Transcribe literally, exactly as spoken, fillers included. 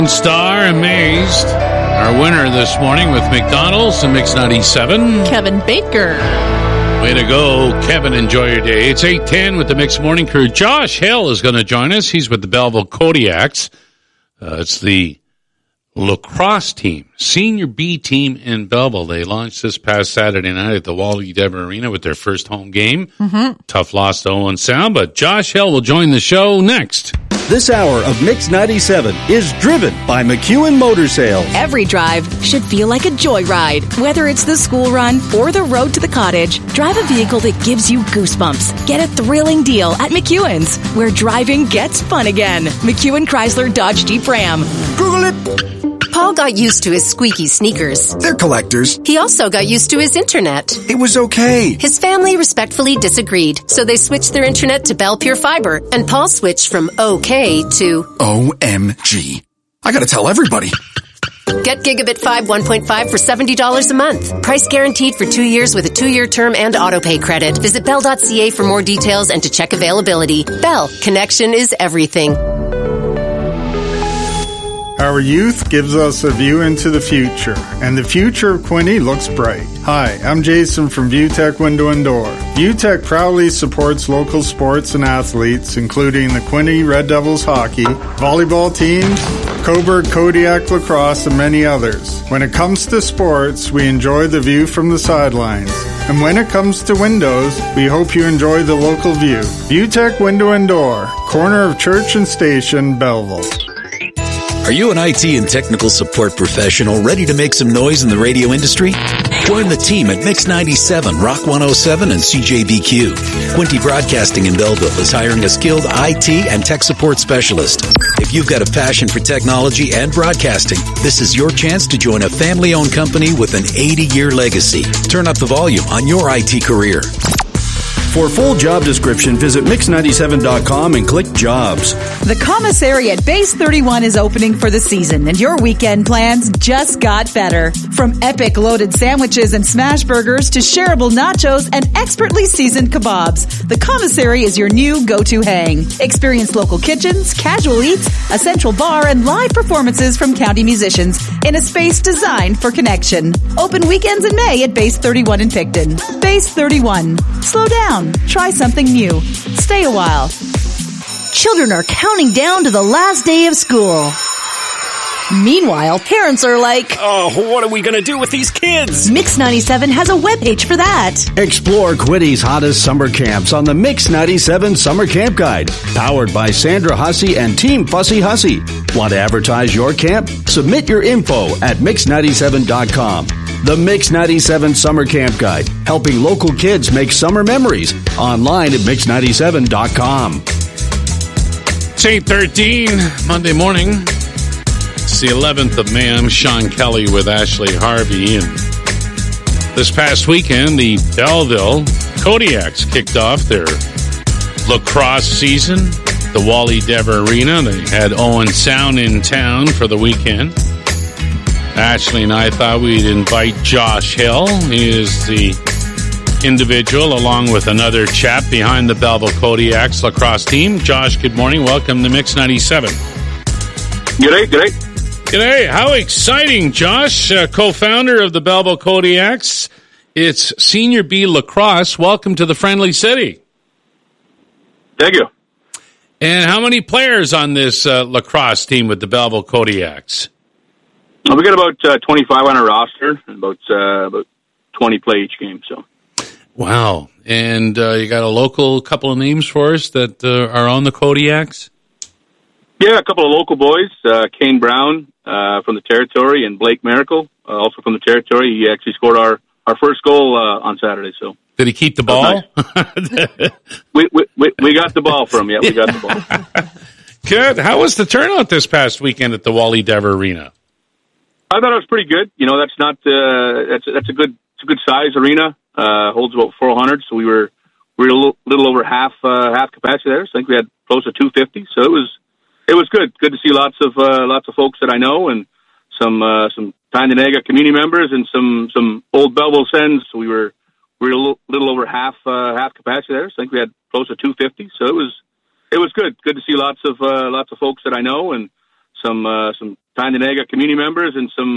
Star Amazed, our winner this morning with McDonald's and Mix ninety-seven. Kevin Baker. Way to go, Kevin. Enjoy your day. It's eight ten with the Mix Morning Crew. Josh Hill is going to join us. He's with the Belleville Kodiaks. Uh, it's the lacrosse team, senior B team in Belleville. They launched this past Saturday night at the Wally Dever Arena with their first home game. Mm-hmm. Tough loss to Owen Sound, but Josh Hill will join the show next. This hour of Mix ninety-seven is driven by McEwen Motor Sales. Every drive should feel like a joyride. Whether it's the school run or the road to the cottage, drive a vehicle that gives you goosebumps. Get a thrilling deal at McEwen's, where driving gets fun again. McEwen Chrysler Dodge Jeep Ram. Google it. Paul got used to his squeaky sneakers. They're collectors. He also got used to his internet. It was okay. His family respectfully disagreed, so they switched their internet to Bell Pure Fiber, and Paul switched from okay to O M G. I gotta tell everybody. Get Gigabit five one point five for seventy dollars a month. Price guaranteed for two years with a two-year term and autopay credit. Visit bell dot c a for more details and to check availability. Bell, connection is everything. Our youth gives us a view into the future, and the future of Quinte looks bright. Hi, I'm Jason from ViewTech Window and Door. ViewTech proudly supports local sports and athletes, including the Quinte Red Devils hockey, volleyball teams, Cobourg Kodiak lacrosse, and many others. When it comes to sports, we enjoy the view from the sidelines. And when it comes to windows, we hope you enjoy the local view. ViewTech Window and Door, corner of Church and Station, Belleville. Are you an I T and technical support professional ready to make some noise in the radio industry? Join the team at Mix ninety-seven, Rock one oh seven, and C J B Q. Quinte Broadcasting in Belleville is hiring a skilled I T and tech support specialist. If you've got a passion for technology and broadcasting, this is your chance to join a family-owned company with an eighty-year legacy. Turn up the volume on your I T career. For full job description, visit mix ninety-seven dot com and click Jobs. The commissary at Base thirty-one is opening for the season, and your weekend plans just got better. From epic loaded sandwiches and smash burgers to shareable nachos and expertly seasoned kebabs, the commissary is your new go-to hang. Experience local kitchens, casual eats, a central bar, and live performances from county musicians in a space designed for connection. Open weekends in May at Base thirty-one in Picton. Base thirty-one. Slow down. Try something new. Stay a while. Children are counting down to the last day of school. Meanwhile, parents are like, oh, what are we going to do with these kids? Mix ninety-seven has a webpage for that. Explore Quinte's hottest summer camps on the Mix ninety-seven Summer Camp Guide, powered by Sandra Hussey and Team Fussy Hussey. Want to advertise your camp? Submit your info at mix ninety-seven dot com. The Mix ninety-seven Summer Camp Guide, helping local kids make summer memories. Online at mix ninety-seven dot com. It's eight thirteen, Monday morning. It's the eleventh of May. I'm Sean Kelly with Ashley Harvey. And this past weekend, the Belleville Kodiaks kicked off their lacrosse season at the Wally Dever Arena. They had Owen Sound in town for the weekend. Ashley and I thought we'd invite Josh Hill. He is the individual, along with another chap, behind the Belleville Kodiaks lacrosse team. Josh, good morning. Welcome to Mix ninety-seven. G'day, g'day. G'day. How exciting, Josh, uh, co-founder of the Belleville Kodiaks. It's Senior B Lacrosse. Welcome to the Friendly City. Thank you. And how many players on this uh, lacrosse team with the Belleville Kodiaks? Well, we got about uh, twenty-five on our roster, and about uh, about twenty play each game. So, wow! And uh, you got a local couple of names for us that uh, are on the Kodiaks. Yeah, a couple of local boys: uh, Kane Brown uh, from the territory, and Blake Miracle, uh, also from the territory. He actually scored our, our first goal uh, on Saturday. So, did he keep the ball? Nice. we, we we we got the ball from him. Yeah, we got the ball. Good. How was the turnout this past weekend at the Wally Dever Arena? I thought it was pretty good. You know, that's not uh, that's that's a good it's a good size arena. Uh, holds about four hundred, so we were we were a little, little over half uh, half capacity there. So I think we had close to two fifty. So it was it was good. Good to see lots of uh, lots of folks that I know, and some uh, some Tyendinaga community members and some some old Belleville Sens. So we were we were a little, little over half uh, half capacity there. So I think we had close to two fifty. So it was it was good. Good to see lots of uh, lots of folks that I know, and some uh, some Tyndonega community members and some